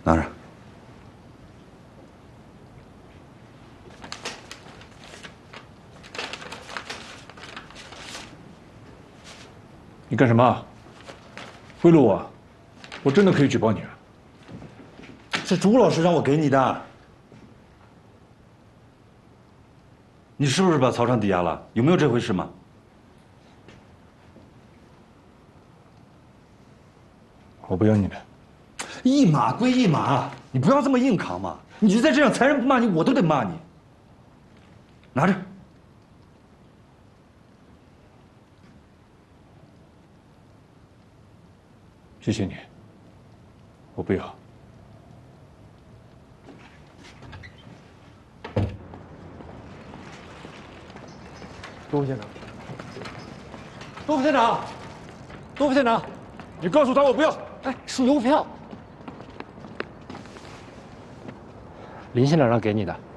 拿着。 你干什么？贿赂我？我真的可以举报你啊！ 是朱老师让我给你的。你是不是把曹畅抵押了？有没有这回事吗？ 我不要你的。 一码归一码，你不要这么硬扛嘛！你就再这样，财人不骂你，我都得骂你。拿着。 谢谢你。我不要。 多副县长，多副县长，多副县长， 你告诉他我不要。 哎，是邮票，林县长让给你的。